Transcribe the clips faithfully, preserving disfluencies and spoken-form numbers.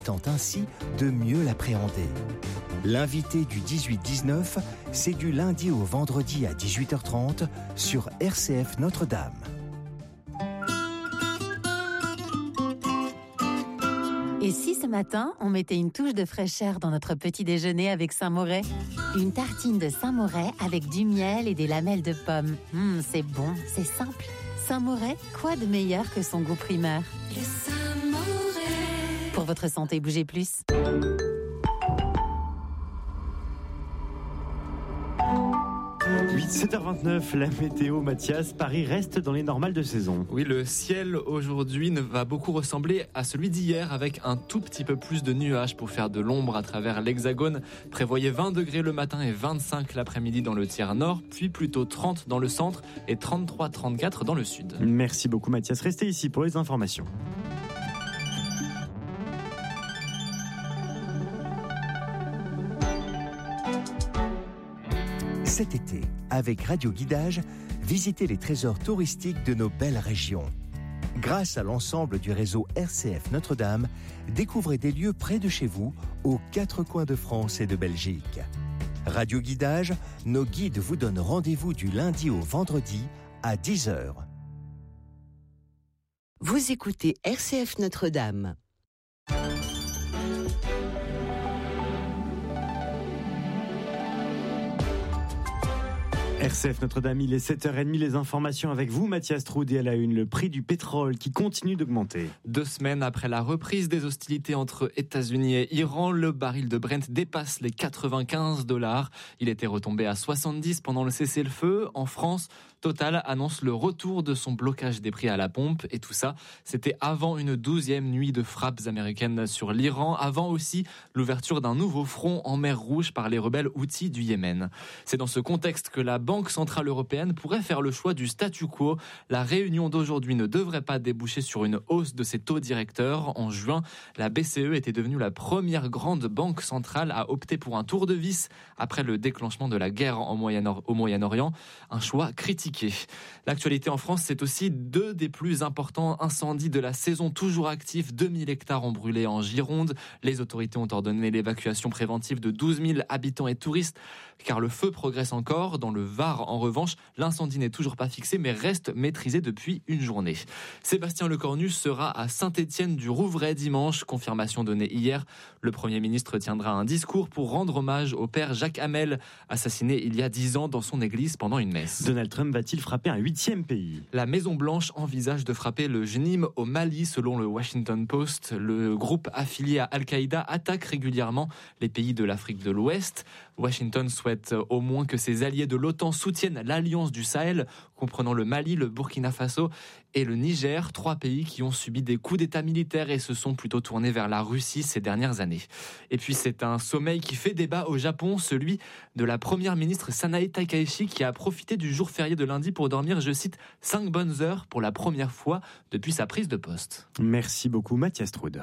tente ainsi de mieux l'appréhender. L'invité du dix-huit dix-neuf, c'est du lundi au vendredi à dix-huit heures trente sur R C F Notre-Dame. Et si ce matin, on mettait une touche de fraîcheur dans notre petit déjeuner avec Saint-Moret ? Une tartine de Saint-Moret avec du miel et des lamelles de pommes. Mmh, c'est bon, c'est simple. Saint-Moret, quoi de meilleur que son goût primaire ? Le Saint-Moret. Pour votre santé, bougez plus. sept heures vingt-neuf, la météo, Mathias. Paris reste dans les normales de saison. Oui, le ciel aujourd'hui ne va beaucoup ressembler à celui d'hier avec un tout petit peu plus de nuages pour faire de l'ombre à travers l'Hexagone. Prévoyez vingt degrés le matin et vingt-cinq l'après-midi dans le tiers nord, puis plutôt trente dans le centre et trente-trois trente-quatre dans le sud. Merci beaucoup, Mathias. Restez ici pour les informations. Cet été, avec Radio Guidage, visitez les trésors touristiques de nos belles régions. Grâce à l'ensemble du réseau R C F Notre-Dame, découvrez des lieux près de chez vous, aux quatre coins de France et de Belgique. Radio Guidage, nos guides vous donnent rendez-vous du lundi au vendredi à dix heures. Vous écoutez R C F Notre-Dame. R C F Notre-Dame, il est sept heures trente, les informations avec vous, Mathias Troudy, à la une. Le prix du pétrole qui continue d'augmenter. Deux semaines après la reprise des hostilités entre États-Unis et Iran, le baril de Brent dépasse les quatre-vingt-quinze dollars. Il était retombé à soixante-dix pendant le cessez-le-feu. En France, Total annonce le retour de son blocage des prix à la pompe. Et tout ça, c'était avant une douzième nuit de frappes américaines sur l'Iran, avant aussi l'ouverture d'un nouveau front en mer Rouge par les rebelles Houthis du Yémen. C'est dans ce contexte que la Banque centrale européenne pourrait faire le choix du statu quo. La réunion d'aujourd'hui ne devrait pas déboucher sur une hausse de ses taux directeurs. En juin, la B C E était devenue la première grande banque centrale à opter pour un tour de vis après le déclenchement de la guerre en Moyen- au Moyen-Orient. Un choix critiqué. L'actualité en France, c'est aussi deux des plus importants incendies de la saison, toujours actifs. deux mille hectares ont brûlé en Gironde. Les autorités ont ordonné l'évacuation préventive de douze mille habitants et touristes, car le feu progresse encore. Dans le Var, en revanche, l'incendie n'est toujours pas fixé, mais reste maîtrisé depuis une journée. Sébastien Lecornu sera à Saint-Étienne-du-Rouvray dimanche. Confirmation donnée hier. Le Premier ministre tiendra un discours pour rendre hommage au père Jacques Hamel, assassiné il y a dix ans dans son église pendant une messe. Donald Trump va-t-il frapper un huitième pays ? La Maison-Blanche envisage de frapper le J N I M au Mali, selon le Washington Post. Le groupe affilié à Al-Qaïda attaque régulièrement les pays de l'Afrique de l'Ouest. Washington souhaite au moins que ses alliés de l'OTAN soutiennent l'Alliance du Sahel, comprenant le Mali, le Burkina Faso et le Niger, trois pays qui ont subi des coups d'État militaires et se sont plutôt tournés vers la Russie ces dernières années. Et puis c'est un sommeil qui fait débat au Japon, celui de la première ministre Sanae Takaichi, qui a profité du jour férié de lundi pour dormir, je cite, cinq bonnes heures pour la première fois depuis sa prise de poste. Merci beaucoup, Mathias Troudy.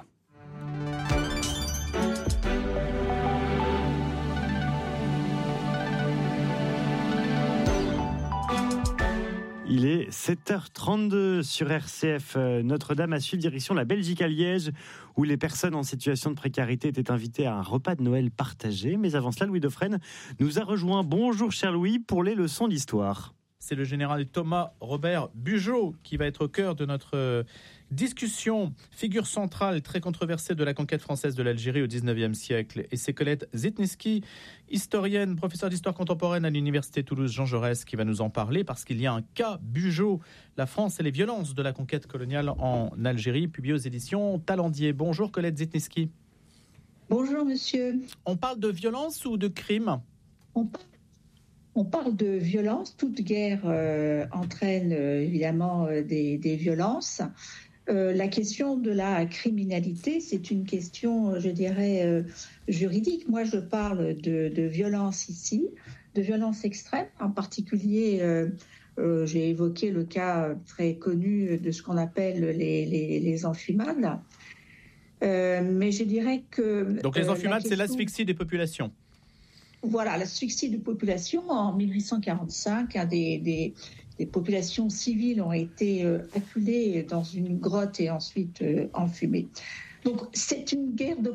Il est sept heures trente-deux sur R C F Notre-Dame, à suivre direction la Belgique à Liège, où les personnes en situation de précarité étaient invitées à un repas de Noël partagé. Mais avant cela, Louis Dauphren nous a rejoint. Bonjour cher Louis, pour les leçons d'histoire. C'est le général Thomas Robert Bugeaud qui va être au cœur de notre discussion. Figure centrale très controversée de la conquête française de l'Algérie au dix-neuvième siècle. Et c'est Colette Zitniski, historienne, professeure d'histoire contemporaine à l'université Toulouse Jean Jaurès, qui va nous en parler, parce qu'il y a un cas Bugeaud, la France et les violences de la conquête coloniale en Algérie, publié aux éditions Talendier. Bonjour Colette Zitniski. Bonjour monsieur. On parle de violence ou de crime ? On parle On parle de violence. Toute guerre euh, entraîne euh, évidemment euh, des, des violences. Euh, la question de la criminalité, c'est une question, je dirais, euh, juridique. Moi, je parle de, de violence ici, de violence extrême. En particulier, euh, euh, j'ai évoqué le cas très connu de ce qu'on appelle les, les, les enfumades. Euh, mais je dirais que... Donc les enfumades, euh, c'est l'asphyxie des populations. Voilà, l'asphyxie de population. En mille huit cent quarante-cinq, hein, des, des, des populations civiles ont été euh, acculées dans une grotte et ensuite euh, enfumées. Donc c'est une guerre de